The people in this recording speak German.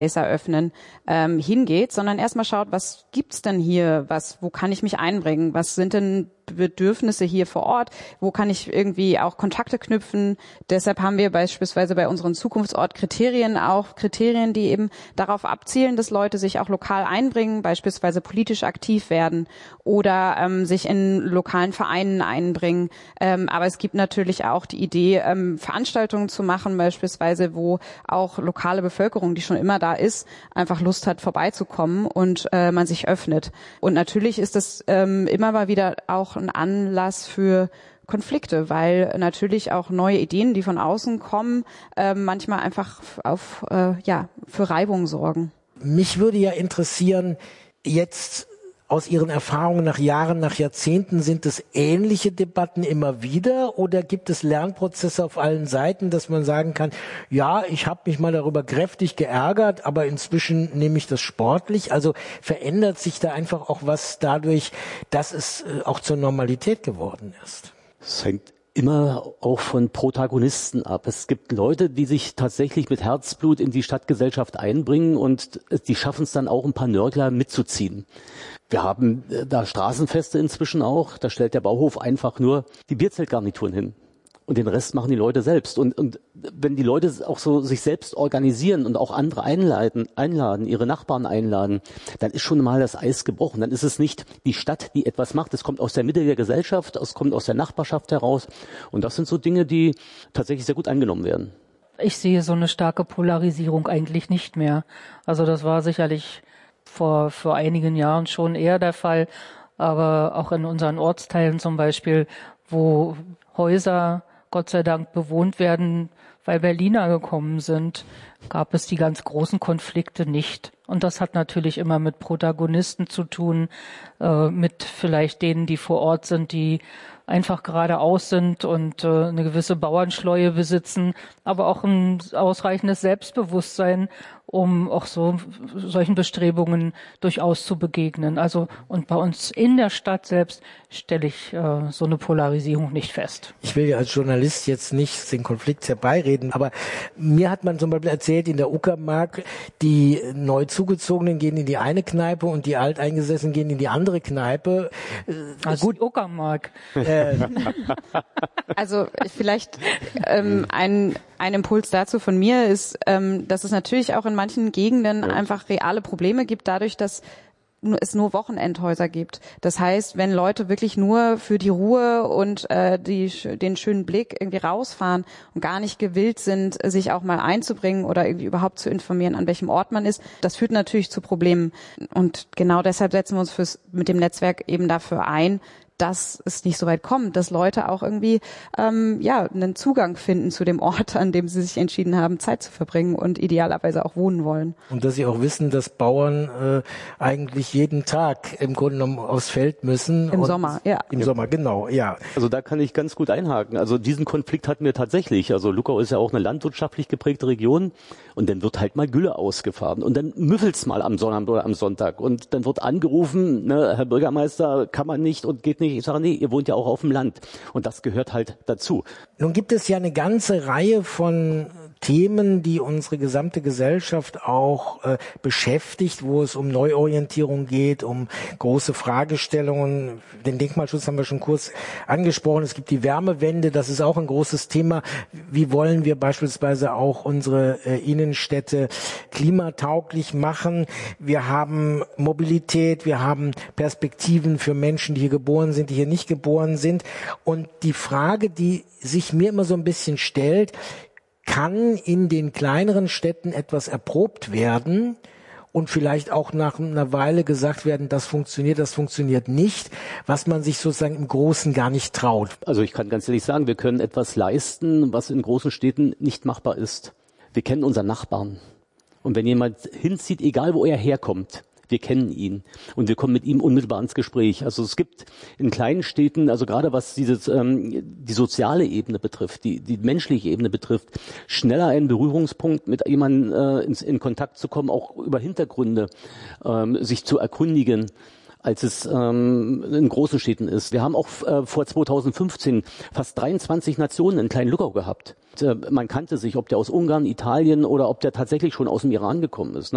eröffnen, hingeht, sondern erstmal schaut, was gibt's denn hier, wo kann ich mich einbringen, was sind denn Bedürfnisse hier vor Ort, wo kann ich irgendwie auch Kontakte knüpfen. Deshalb haben wir beispielsweise bei unseren Zukunftsortkriterien auch Kriterien, die eben darauf abzielen, dass Leute sich auch lokal einbringen, beispielsweise politisch aktiv werden oder sich in lokalen Vereinen einbringen. Aber es gibt natürlich auch die Idee, Veranstaltungen zu machen, beispielsweise, wo auch lokale Bevölkerung, die schon immer da ist, einfach Lust hat, vorbeizukommen und man sich öffnet. Und natürlich ist das immer mal wieder auch ein Anlass für Konflikte, weil natürlich auch neue Ideen, die von außen kommen, manchmal einfach für Reibung sorgen. Mich würde ja interessieren, jetzt aus Ihren Erfahrungen nach Jahren, nach Jahrzehnten, sind es ähnliche Debatten immer wieder oder gibt es Lernprozesse auf allen Seiten, dass man sagen kann, ja, ich habe mich mal darüber kräftig geärgert, aber inzwischen nehme ich das sportlich. Also verändert sich da einfach auch was dadurch, dass es auch zur Normalität geworden ist? Es hängt immer auch von Protagonisten ab. Es gibt Leute, die sich tatsächlich mit Herzblut in die Stadtgesellschaft einbringen und die schaffen es dann auch, ein paar Nörgler mitzuziehen. Wir haben da Straßenfeste inzwischen auch. Da stellt der Bauhof einfach nur die Bierzeltgarnituren hin. Und den Rest machen die Leute selbst. Und wenn die Leute auch so sich selbst organisieren und auch andere einladen, ihre Nachbarn einladen, dann ist schon mal das Eis gebrochen. Dann ist es nicht die Stadt, die etwas macht. Es kommt aus der Mitte der Gesellschaft, es kommt aus der Nachbarschaft heraus. Und das sind so Dinge, die tatsächlich sehr gut angenommen werden. Ich sehe so eine starke Polarisierung eigentlich nicht mehr. Also das war sicherlich vor einigen Jahren schon eher der Fall. Aber auch in unseren Ortsteilen zum Beispiel, wo Häuser Gott sei Dank bewohnt werden, weil Berliner gekommen sind, gab es die ganz großen Konflikte nicht. Und das hat natürlich immer mit Protagonisten zu tun, mit vielleicht denen, die vor Ort sind, die einfach geradeaus sind und eine gewisse Bauernschleue besitzen, aber auch ein ausreichendes Selbstbewusstsein, um auch solchen Bestrebungen durchaus zu begegnen. Also und bei uns in der Stadt selbst stelle ich so eine Polarisierung nicht fest. Ich will ja als Journalist jetzt nicht den Konflikt herbeireden, aber mir hat man zum Beispiel erzählt, in der Uckermark, die neu Zugezogenen gehen in die eine Kneipe und die Alteingesessenen gehen in die andere Kneipe. Also gut, Uckermark. Also vielleicht ein Impuls dazu von mir ist, dass es natürlich auch in manchen Gegenden einfach reale Probleme gibt, dadurch, dass es nur Wochenendhäuser gibt. Das heißt, wenn Leute wirklich nur für die Ruhe und den schönen Blick irgendwie rausfahren und gar nicht gewillt sind, sich auch mal einzubringen oder irgendwie überhaupt zu informieren, an welchem Ort man ist, das führt natürlich zu Problemen. Und genau deshalb setzen wir uns mit dem Netzwerk eben dafür ein, dass es nicht so weit kommt, dass Leute auch irgendwie einen Zugang finden zu dem Ort, an dem sie sich entschieden haben, Zeit zu verbringen und idealerweise auch wohnen wollen. Und dass sie auch wissen, dass Bauern eigentlich jeden Tag im Grunde genommen aufs Feld müssen. Im Sommer, ja. Im Sommer, genau, ja. Also da kann ich ganz gut einhaken. Also diesen Konflikt hatten wir tatsächlich. Also Luckau ist ja auch eine landwirtschaftlich geprägte Region und dann wird halt mal Gülle ausgefahren und dann müffelt's mal am Sonnabend oder am Sonntag und dann wird angerufen, ne, Herr Bürgermeister, kann man nicht und geht nicht. Ich sage, nee, ihr wohnt ja auch auf dem Land. Und das gehört halt dazu. Nun gibt es ja eine ganze Reihe von Themen, die unsere gesamte Gesellschaft auch beschäftigt, wo es um Neuorientierung geht, um große Fragestellungen. Den Denkmalschutz haben wir schon kurz angesprochen. Es gibt die Wärmewende, das ist auch ein großes Thema. Wie wollen wir beispielsweise auch unsere Innenstädte klimatauglich machen? Wir haben Mobilität, wir haben Perspektiven für Menschen, die hier geboren sind, die hier nicht geboren sind. Und die Frage, die sich mir immer so ein bisschen stellt, kann in den kleineren Städten etwas erprobt werden und vielleicht auch nach einer Weile gesagt werden, das funktioniert nicht, was man sich sozusagen im Großen gar nicht traut. Also ich kann ganz ehrlich sagen, wir können etwas leisten, was in großen Städten nicht machbar ist. Wir kennen unseren Nachbarn. Und wenn jemand hinzieht, egal wo er herkommt, wir kennen ihn und wir kommen mit ihm unmittelbar ins Gespräch. Also es gibt in kleinen Städten, also gerade was die soziale Ebene betrifft, die menschliche Ebene betrifft, schneller einen Berührungspunkt mit jemandem in Kontakt zu kommen, auch über Hintergründe sich zu erkundigen, als es in großen Städten ist. Wir haben auch vor 2015 fast 23 Nationen in Klein-Luckau gehabt. Man kannte sich, ob der aus Ungarn, Italien oder ob der tatsächlich schon aus dem Iran gekommen ist.